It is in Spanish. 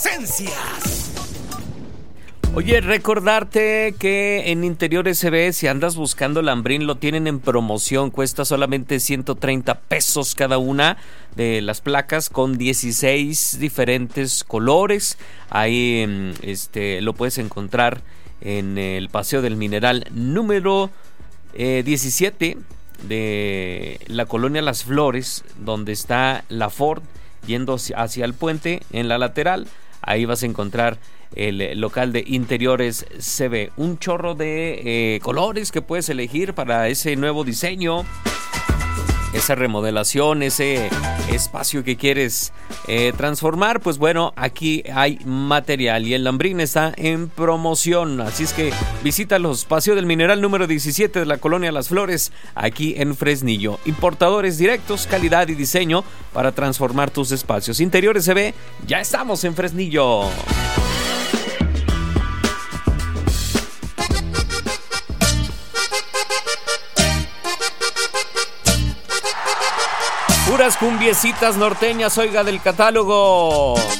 Esencias. Oye, recordarte que en Interiores CB, si andas buscando lambrín, lo tienen en promoción. Cuesta solamente 130 pesos cada una de las placas con 16 diferentes colores. Ahí lo puedes encontrar en el Paseo del Mineral número 17 de la colonia Las Flores, donde está la Ford yendo hacia el puente en la lateral. Ahí vas a encontrar el local de Interiores CB. Un chorro de colores que puedes elegir para ese nuevo diseño, esa remodelación, ese espacio que quieres transformar. Pues bueno, aquí hay material y el lambrín está en promoción. Así es que visítalos. Paseo del Mineral número 17 de la colonia Las Flores, aquí en Fresnillo. Importadores directos, calidad y diseño para transformar tus espacios. Interiores CB, ya estamos en Fresnillo. Puras cumbiecitas norteñas, oiga, del catálogo.